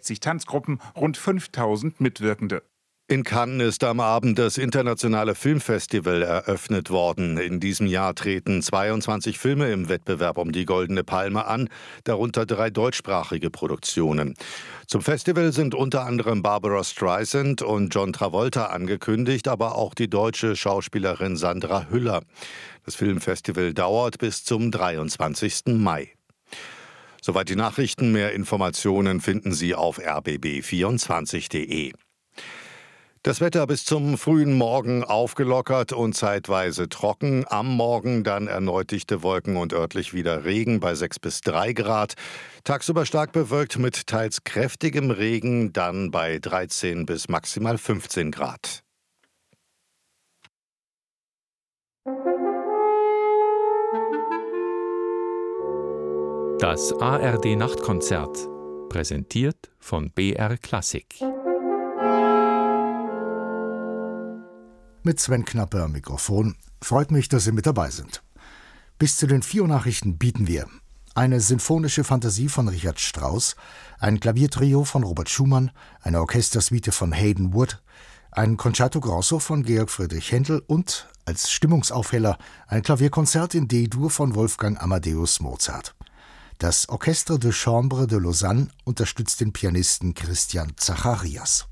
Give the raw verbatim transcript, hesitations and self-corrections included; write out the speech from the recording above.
sechzig Tanzgruppen, rund fünftausend Mitwirkende. In Cannes ist am Abend das internationale Filmfestival eröffnet worden. In diesem Jahr treten zweiundzwanzig Filme im Wettbewerb um die Goldene Palme an, darunter drei deutschsprachige Produktionen. Zum Festival sind unter anderem Barbara Streisand und John Travolta angekündigt, aber auch die deutsche Schauspielerin Sandra Hüller. Das Filmfestival dauert bis zum dreiundzwanzigsten Mai. Soweit die Nachrichten. Mehr Informationen finden Sie auf r b b vierundzwanzig punkt d e. Das Wetter bis zum frühen Morgen aufgelockert und zeitweise trocken. Am Morgen dann erneut dichte Wolken und örtlich wieder Regen bei sechs bis drei Grad. Tagsüber stark bewölkt mit teils kräftigem Regen, dann bei dreizehn bis maximal fünfzehn Grad. Das A R D-Nachtkonzert, präsentiert von B R Klassik. Mit Sven Knappe am Mikrofon. Freut mich, dass Sie mit dabei sind. Bis zu den vier Nachrichten bieten wir eine sinfonische Fantasie von Richard Strauss, ein Klaviertrio von Robert Schumann, eine Orchestersuite von Hayden Wood, ein Concerto Grosso von Georg Friedrich Händel und als Stimmungsaufheller ein Klavierkonzert in D-Dur von Wolfgang Amadeus Mozart. Das Orchestre de Chambre de Lausanne unterstützt den Pianisten Christian Zacharias.